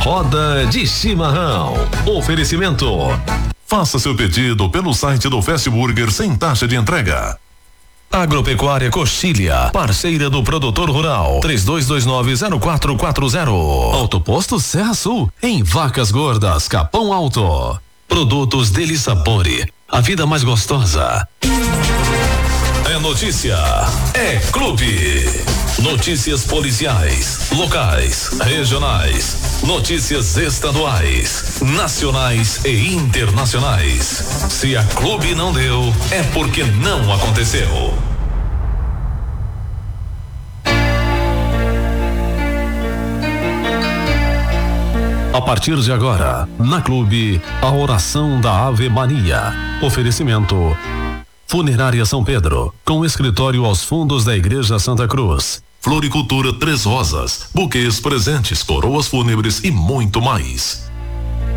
Roda de chimarrão. Oferecimento. Faça seu pedido pelo site do Fast Burger sem taxa de entrega. Agropecuária Coxilha, parceira do produtor rural, 32290440. Autoposto Serra Sul, em Vacas Gordas, Capão Alto. Produtos Deli Sapori, a vida mais gostosa. É notícia, é clube. Notícias policiais, locais, regionais, notícias estaduais, nacionais e internacionais. Se a clube não deu, é porque não aconteceu. A partir de agora, na clube, a oração da Ave Maria. Oferecimento Funerária São Pedro, com escritório aos fundos da Igreja Santa Cruz. Floricultura Três Rosas, buquês, presentes, coroas fúnebres e muito mais.